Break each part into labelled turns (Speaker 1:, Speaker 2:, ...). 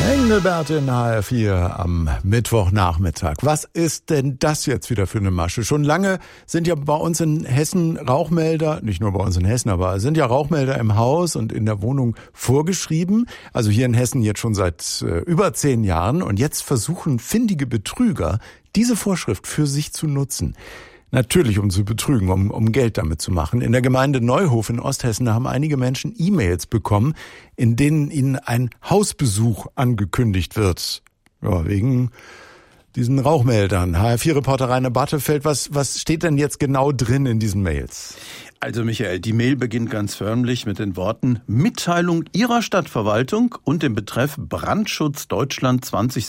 Speaker 1: Engelbert in HR4 am Mittwochnachmittag. Was ist denn das jetzt wieder für eine Masche? Schon lange sind ja bei uns in Hessen Rauchmelder, nicht nur bei uns in Hessen, aber sind ja Rauchmelder im Haus und in der Wohnung vorgeschrieben. Also hier in Hessen jetzt schon seit über 10 Jahren. Und jetzt versuchen findige Betrüger, diese Vorschrift für sich zu nutzen. Natürlich, um zu betrügen, um Geld damit zu machen. In der Gemeinde Neuhof in Osthessen haben einige Menschen E-Mails bekommen, in denen ihnen ein Hausbesuch angekündigt wird. Ja, wegen diesen Rauchmeldern. HR4-Reporter Rainer Bartefeld, was steht denn jetzt genau drin in diesen Mails?
Speaker 2: Also Michael, die Mail beginnt ganz förmlich mit den Worten Mitteilung Ihrer Stadtverwaltung und dem Betreff Brandschutz Deutschland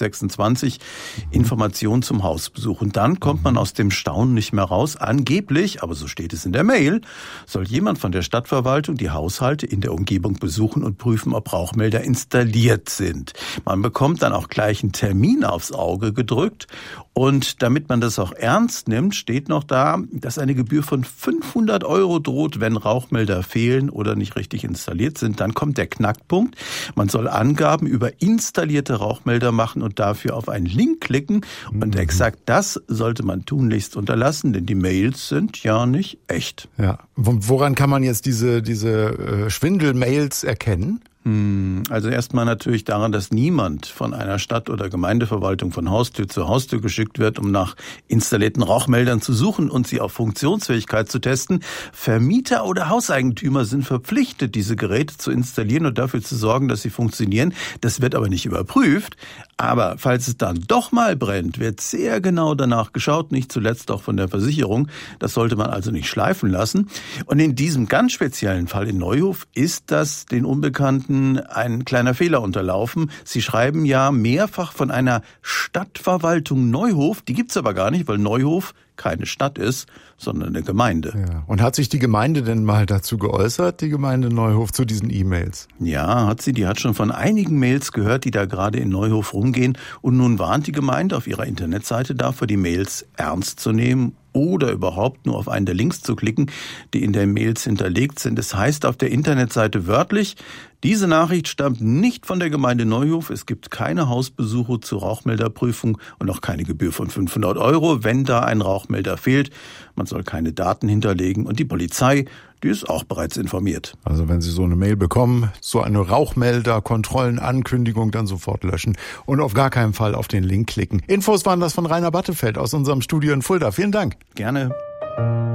Speaker 2: 2026, Information zum Hausbesuch. Und dann kommt man aus dem Staunen nicht mehr raus. Angeblich, aber so steht es in der Mail, soll jemand von der Stadtverwaltung die Haushalte in der Umgebung besuchen und prüfen, ob Rauchmelder installiert sind. Man bekommt dann auch gleich einen Termin aufs Auge gedrückt. Und damit man das auch ernst nimmt, steht noch da, dass eine Gebühr von 500 € droht, wenn Rauchmelder fehlen oder nicht richtig installiert sind. Dann kommt der Knackpunkt. Man soll Angaben über installierte Rauchmelder machen und dafür auf einen Link klicken. Und exakt das sollte man tunlichst unterlassen, denn die Mails sind ja nicht echt.
Speaker 1: Ja. Woran kann man jetzt diese Schwindel-Mails erkennen?
Speaker 2: Also erstmal natürlich daran, dass niemand von einer Stadt- oder Gemeindeverwaltung von Haustür zu Haustür geschickt wird, um nach installierten Rauchmeldern zu suchen und sie auf Funktionsfähigkeit zu testen. Vermieter oder Hauseigentümer sind verpflichtet, diese Geräte zu installieren und dafür zu sorgen, dass sie funktionieren. Das wird aber nicht überprüft. Aber falls es dann doch mal brennt, wird sehr genau danach geschaut, nicht zuletzt auch von der Versicherung. Das sollte man also nicht schleifen lassen. Und in diesem ganz speziellen Fall in Neuhof ist das den Unbekannten ein kleiner Fehler unterlaufen. Sie schreiben ja mehrfach von einer Stadtverwaltung Neuhof. Die gibt's aber gar nicht, weil Neuhof keine Stadt ist, sondern eine Gemeinde.
Speaker 1: Ja. Und hat sich die Gemeinde denn mal dazu geäußert, die Gemeinde Neuhof, zu diesen E-Mails?
Speaker 2: Ja, hat sie. Die hat schon von einigen Mails gehört, die da gerade in Neuhof rumgehen. Und nun warnt die Gemeinde auf ihrer Internetseite davor, die Mails ernst zu nehmen oder überhaupt nur auf einen der Links zu klicken, die in den Mails hinterlegt sind. Es heißt auf der Internetseite wörtlich, diese Nachricht stammt nicht von der Gemeinde Neuhof. Es gibt keine Hausbesuche zur Rauchmelderprüfung und auch keine Gebühr von 500 €, wenn da ein Rauchmelder fehlt. Man soll keine Daten hinterlegen und die Polizei, die ist auch bereits informiert.
Speaker 1: Also wenn Sie so eine Mail bekommen, so eine Rauchmelder-Kontrollenankündigung, dann sofort löschen und auf gar keinen Fall auf den Link klicken. Infos waren das von Rainer Bartefeld aus unserem Studio in Fulda. Vielen Dank.
Speaker 2: Gerne.